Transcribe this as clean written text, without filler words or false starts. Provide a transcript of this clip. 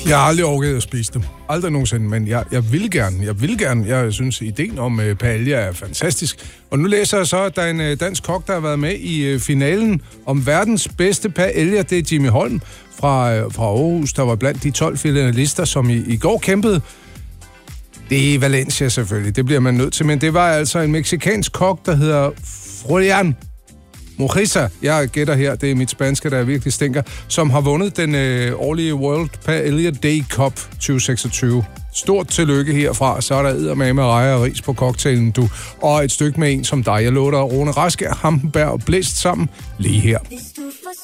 Jeg har aldrig overgivet at spise dem. Aldrig nogensinde, men jeg vil gerne. Jeg synes, ideen om paella er fantastisk. Og nu læser jeg så, at der er en dansk kok, der har været med i finalen om verdens bedste paella. Det er Jimmy Holm fra Aarhus, der var blandt de 12 finalister, som i går kæmpede. Det er Valencia selvfølgelig, det bliver man nødt til. Men det var altså en mexikansk kok, der hedder Julián Mojica, jeg gætter her, det er mit spanske, der virkelig stinker, som har vundet den årlige World Paella Day Cup 2026. Stort tillykke herfra, så er der eddermame rejer og ris på cocktailen, du. Og et stykke med en som dig. Jeg lover dig, Rune Rask, Hampenberg og Blæst sammen lige her.